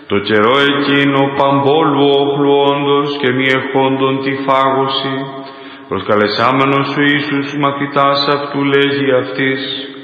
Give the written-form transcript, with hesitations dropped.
Το καιρό εκείνο παμπόλου όχλου όντως και μη εχόντων τη φάγωση, προσκαλεσάμενος ο Ιησούς μαθητάς αυτού λέγει αυτής,